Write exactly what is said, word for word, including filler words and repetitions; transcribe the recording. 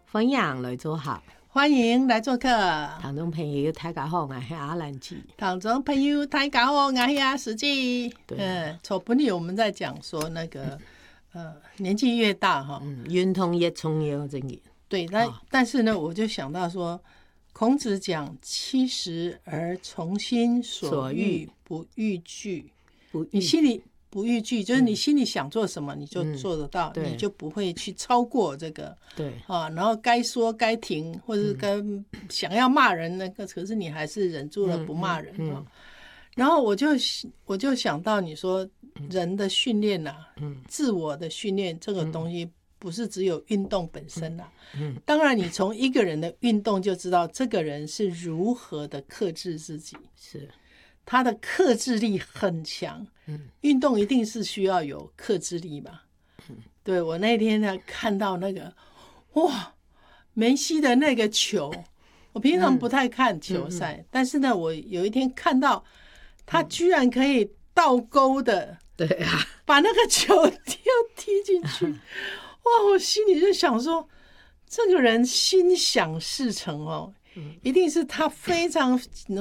分享来做客， 欢迎来做客。 听众朋友大家好，我是阿兰姐。 听众朋友大家好，我是阿实际。 对， 嗯，从本里我们在讲说那个、嗯、呃年纪越大哈， 嗯，运动越重要，真的。 对，但、哦、但是呢，我就想到说，孔子讲七十而从心所欲，不逾矩。不逾，你心里不逾矩，就是你心里想做什么，你就做得到，嗯、你就不会去超过这个。 对啊，然后该说该停，或者是该、嗯、想要骂人那个，可是你还是忍住了不骂人。嗯嗯嗯、然后我就我就想到你说人的训练呐、啊，嗯、自我的训练这个东西。不是只有运动本身啦、啊嗯嗯，当然你从一个人的运动就知道这个人是如何的克制自己， 是他的克制力很强。嗯，运动一定是需要有克制力嘛。嗯，对，我那天呢看到那个哇，梅西的那个球，我平常不太看球赛，嗯嗯嗯、但是呢，我有一天看到他居然可以倒钩的， 对啊， 把那个球踢踢进去。哇！我心里就想说，这个人心想事成哦，嗯、一定是他非常